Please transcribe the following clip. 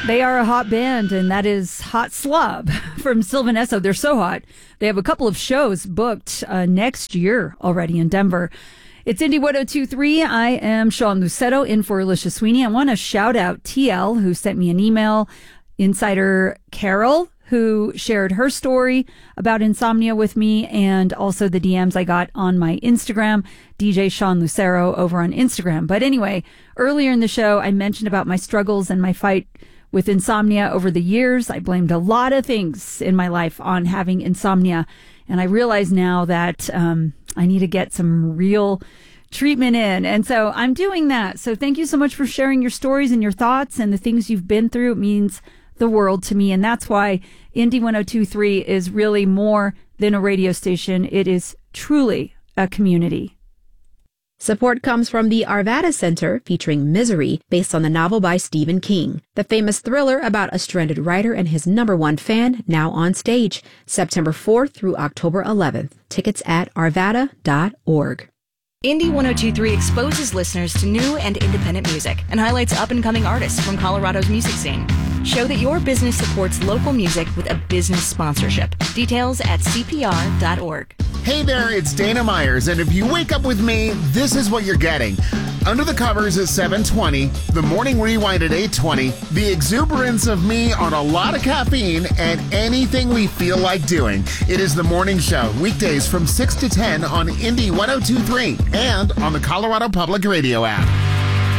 They are a hot band, and that is Hot Slob from Sylvan Esso. They're so hot. They have a couple of shows booked next year already in Denver. It's Indie 102.3. I am Sean Lucetto in for Alicia Sweeney. I want to shout out TL, who sent me an email, Insider Carol, who shared her story about insomnia with me, and also the DMs I got on my Instagram, DJ Sean Lucero over on Instagram. But anyway, earlier in the show, I mentioned about my struggles and my fight with insomnia over the years. I blamed a lot of things in my life on having insomnia, and I realize now that I need to get some real treatment in. And so I'm doing that. So thank you so much for sharing your stories and your thoughts and the things you've been through. It means the world to me. And that's why Indie 102.3 is really more than a radio station. It is truly a community. Support comes from the Arvada Center, featuring Misery, based on the novel by Stephen King. The famous thriller about a stranded writer and his #1 fan, now on stage, September 4th through October 11th. Tickets at arvada.org. Indie 102.3 exposes listeners to new and independent music and highlights up-and-coming artists from Colorado's music scene. Show that your business supports local music with a business sponsorship. Details at cpr.org. Hey there, it's Dana Myers, and if you wake up with me, this is what you're getting. Under the Covers at 7:20, the Morning Rewind at 8:20, the exuberance of me on a lot of caffeine, and anything we feel like doing. It is The Morning Show, weekdays from 6 to 10 on Indie 102.3 and on the Colorado Public Radio app.